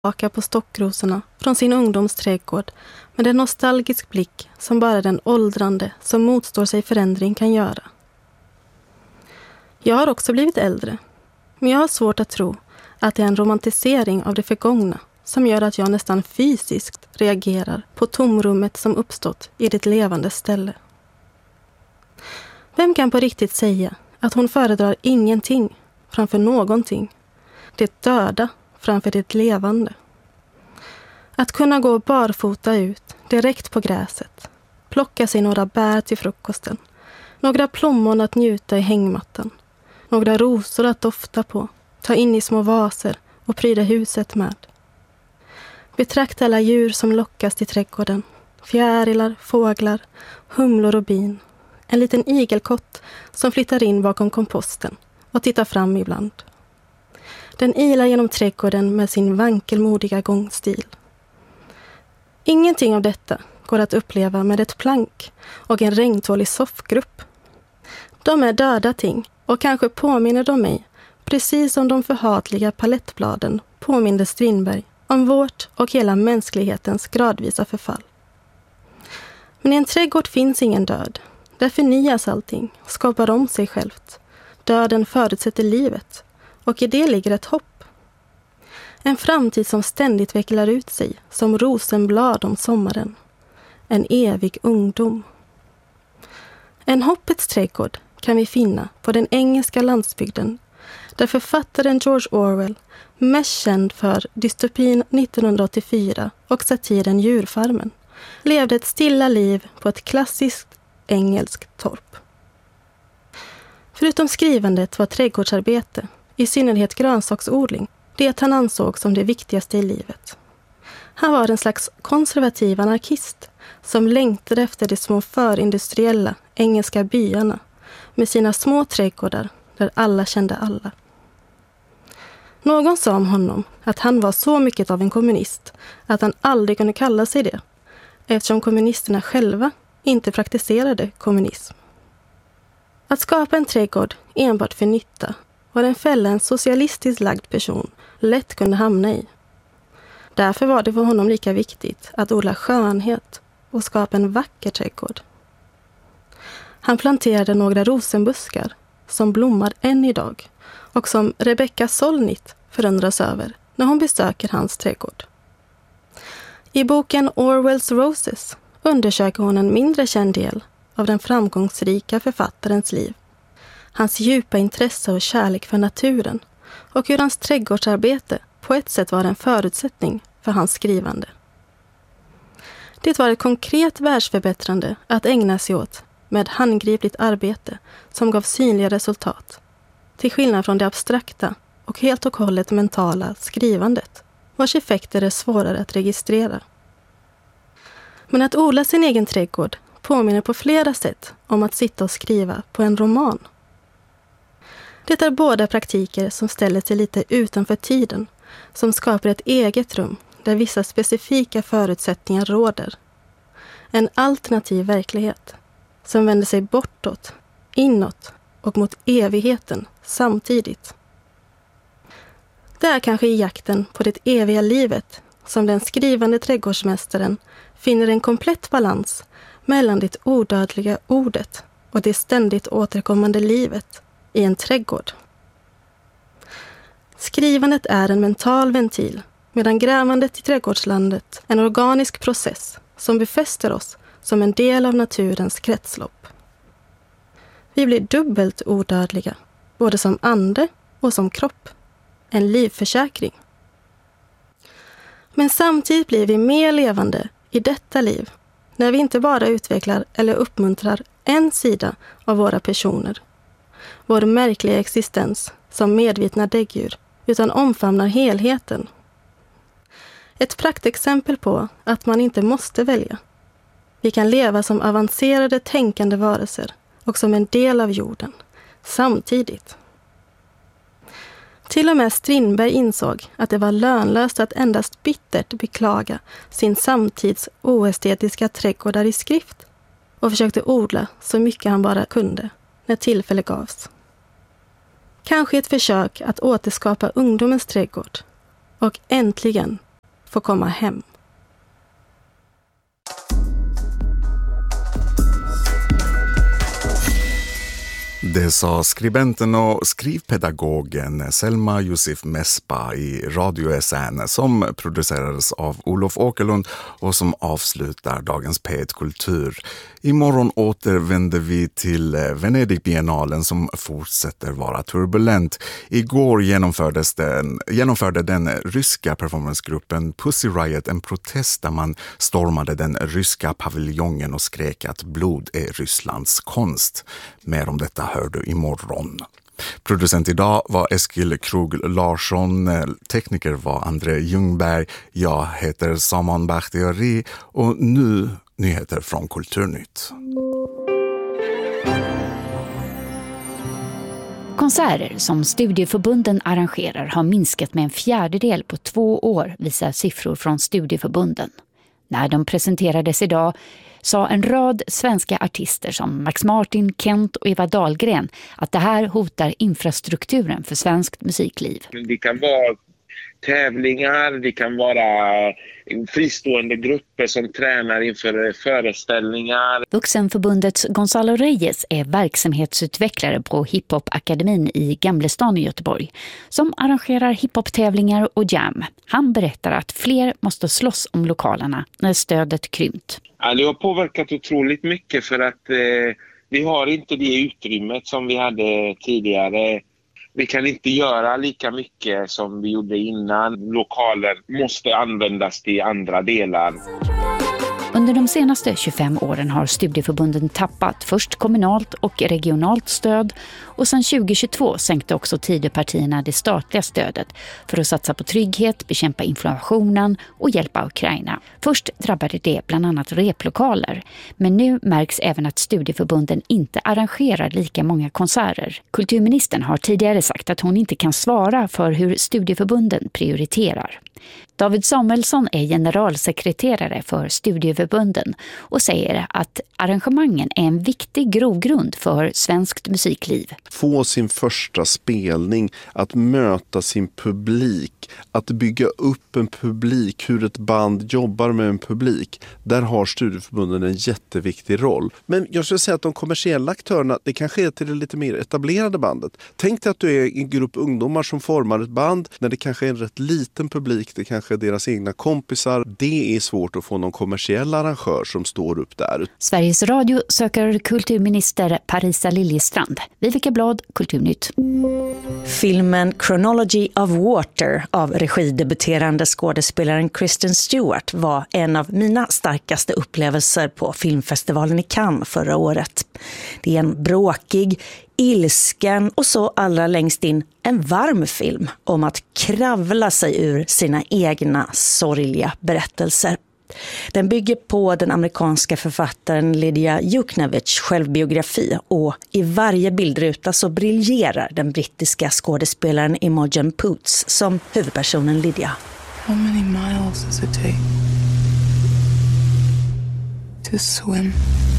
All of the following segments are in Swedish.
tillbaka på stockrosorna från sin ungdomsträdgård med en nostalgisk blick som bara den åldrande som motstår sig förändring kan göra. Jag har också blivit äldre, men jag har svårt att tro att det är en romantisering av det förgångna som gör att jag nästan fysiskt reagerar på tomrummet som uppstått i ditt levande ställe. Vem kan på riktigt säga att hon föredrar ingenting framför någonting, det döda framför det levande? Att kunna gå barfota ut direkt på gräset, plocka sig några bär till frukosten, några plommon att njuta i hängmattan, några rosor att dofta på, ta in i små vaser och pryda huset med. Betrakta alla djur som lockas till trädgården, fjärilar, fåglar, humlor och bin. En liten igelkott som flyttar in bakom komposten och tittar fram ibland. Den ilar genom trädgården med sin vankelmodiga gångstil. Ingenting av detta går att uppleva med ett plank och en regntålig soffgrupp. De är döda ting och kanske påminner de mig, precis som de förhatliga palettbladen påminner Strindberg om vårt och hela mänsklighetens gradvisa förfall. Men i en trädgård finns ingen död. Där förnyas allting, skapar om sig självt. Döden förutsätter livet, och i det ligger ett hopp. En framtid som ständigt vecklar ut sig, som rosenblad om sommaren. En evig ungdom. En hoppets trädgård kan vi finna på den engelska landsbygden, där författaren George Orwell, mest känd för dystopin 1984 och satiren Djurfarmen, levde ett stilla liv på ett klassiskt engelskt torp. Förutom skrivandet var trädgårdsarbete, i synnerhet grönsaksodling, det han ansåg som det viktigaste i livet. Han var en slags konservativ anarkist som längtade efter de små förindustriella engelska byarna med sina små trädgårdar där alla kände alla. Någon sa om honom att han var så mycket av en kommunist att han aldrig kunde kalla sig det, eftersom kommunisterna själva inte praktiserade kommunism. Att skapa en trädgård enbart för nytta var en fälla en socialistiskt lagd person lätt kunde hamna i. Därför var det för honom lika viktigt att odla skönhet och skapa en vacker trädgård. Han planterade några rosenbuskar som blommar än idag och som Rebecca Solnit förundras över när hon besöker hans trädgård. I boken Orwells Roses undersöker hon en mindre känd del av den framgångsrika författarens liv, hans djupa intresse och kärlek för naturen och hur hans trädgårdsarbete på ett sätt var en förutsättning för hans skrivande. Det var ett konkret världsförbättrande att ägna sig åt med handgripligt arbete som gav synliga resultat, till skillnad från det abstrakta och helt och hållet mentala skrivandet, vars effekter är svårare att registrera. Men att odla sin egen trädgård påminner på flera sätt om att sitta och skriva på en roman. Det är båda praktiker som ställer sig lite utanför tiden, som skapar ett eget rum där vissa specifika förutsättningar råder. En alternativ verklighet som vänder sig bortåt, inåt och mot evigheten samtidigt. Det är kanske i jakten på det eviga livet som den skrivande trädgårdsmästaren finner en komplett balans mellan det odödliga ordet och det ständigt återkommande livet i en trädgård. Skrivandet är en mental ventil, medan grävandet i trädgårdslandet är en organisk process som befäster oss som en del av naturens kretslopp. Vi blir dubbelt odödliga, både som ande och som kropp. En livförsäkring. Men samtidigt blir vi mer levande i detta liv när vi inte bara utvecklar eller uppmuntrar en sida av våra personer, vår märkliga existens som medvetna däggdjur, utan omfamnar helheten. Ett praktexempel på att man inte måste välja. Vi kan leva som avancerade tänkande varelser och som en del av jorden, samtidigt. Till och med Strindberg insåg att det var lönlöst att endast bittert beklaga sin samtids oestetiska trädgårdar i skrift och försökte odla så mycket han bara kunde när tillfälle gavs. Kanske ett försök att återskapa ungdomens trädgård och äntligen få komma hem. Det sa skribenten och skrivpedagogen Selma Yusuf Mesbah i Radio SN som producerades av Olof Åkerlund och som avslutar dagens P1 Kultur. Imorgon återvänder vi till Venedig-biennalen som fortsätter vara turbulent. Igår genomförde den ryska performancegruppen Pussy Riot en protest där man stormade den ryska paviljongen och skrek att blod är Rysslands konst. Mer om detta hör du imorgon. Producent idag var Eskil Krog Larsson, tekniker var André Ljungberg, jag heter Saman Bakhtiari och nu nyheter från Kulturnytt. Konserter som studieförbunden arrangerar har minskat med 1/4 på 2 år, visar siffror från studieförbunden. När de presenterades idag sa en rad svenska artister som Max Martin, Kent och Eva Dahlgren att det här hotar infrastrukturen för svenskt musikliv. Det kan vara tävlingar, det kan vara fristående grupper som tränar inför föreställningar. Vuxenförbundets Gonzalo Reyes är verksamhetsutvecklare på Hiphop-akademin i Gamlestan i Göteborg som arrangerar hiphop-tävlingar och jam. Han berättar att fler måste slåss om lokalerna när stödet krympt. Ja, det har påverkat otroligt mycket för att vi har inte det utrymmet som vi hade tidigare. Vi kan inte göra lika mycket som vi gjorde innan. Lokaler måste användas till andra delar. Under de senaste 25 åren har studieförbunden tappat först kommunalt och regionalt stöd och sedan 2022 sänkte också Tidöpartierna det statliga stödet för att satsa på trygghet, bekämpa inflationen och hjälpa Ukraina. Först drabbade det bland annat replokaler, men nu märks även att studieförbunden inte arrangerar lika många konserter. Kulturministern har tidigare sagt att hon inte kan svara för hur studieförbunden prioriterar. David Samuelsson är generalsekreterare för studieförbunden och säger att arrangemangen är en viktig grogrund för svenskt musikliv. Få sin första spelning, att möta sin publik, att bygga upp en publik, hur ett band jobbar med en publik. Där har studieförbunden en jätteviktig roll. Men jag skulle säga att de kommersiella aktörerna, det kanske är till det lite mer etablerade bandet. Tänk dig att du är en grupp ungdomar som formar ett band när det kanske är en rätt liten publik, det kanske är deras egna kompisar. Det är svårt att få någon kommersiell arrangör som står upp där. Sveriges Radio söker kulturminister Parisa Liljestrand. Vivica Blad, Kulturnytt. Filmen Chronology of Water av regidebuterande skådespelaren Kristen Stewart var en av mina starkaste upplevelser på filmfestivalen i Cannes förra året. Det är en bråkig, ilsken och så allra längst in en varm film om att kravla sig ur sina egna sorgliga berättelser. Den bygger på den amerikanska författaren Lydia Yuknavitchs självbiografi och i varje bildruta så briljerar den brittiska skådespelaren Imogen Poots som huvudpersonen Lydia. How many miles does it take to swim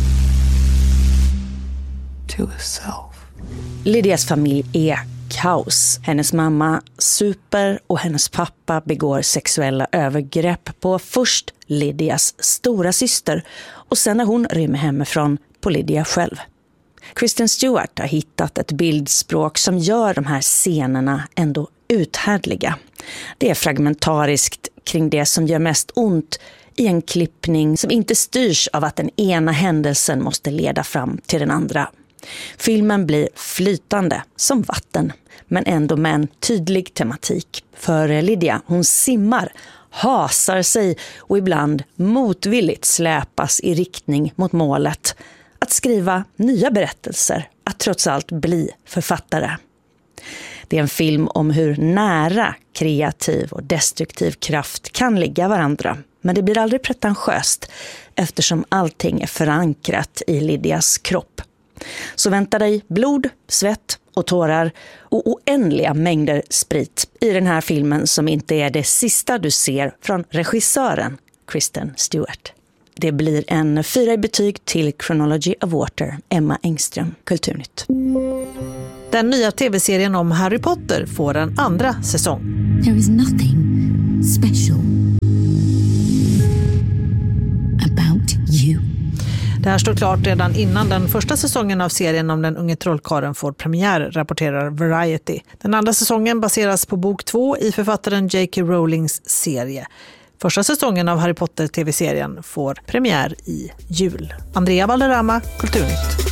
to a self? Lydias familj är kaos. Hennes mamma super och hennes pappa begår sexuella övergrepp på först Lydias stora syster och sen när hon rymmer hemifrån på Lydia själv. Kristen Stewart har hittat ett bildspråk som gör de här scenerna ändå uthärdliga. Det är fragmentariskt kring det som gör mest ont i en klippning som inte styrs av att den ena händelsen måste leda fram till den andra. Filmen blir flytande som vatten, men ändå med en tydlig tematik. För Lydia, hon simmar, hasar sig och ibland motvilligt släpas i riktning mot målet. Att skriva nya berättelser, att trots allt bli författare. Det är en film om hur nära kreativ och destruktiv kraft kan ligga varandra. Men det blir aldrig pretentiöst eftersom allting är förankrat i Lydias kropp. Så vänta dig blod, svett och tårar och oändliga mängder sprit i den här filmen som inte är det sista du ser från regissören Kristen Stewart. Det blir en 4 i betyg till Chronology of Water, Emma Engström, Kulturnytt. Den nya tv-serien om Harry Potter får en andra säsong. There is nothing special Det här står klart redan innan den första säsongen av serien om den unge trollkarlen får premiär, rapporterar Variety. Den andra säsongen baseras på bok 2 i författaren J.K. Rowlings serie. Första säsongen av Harry Potter-tv-serien får premiär i jul. Andrea Valderrama, Kulturnytt.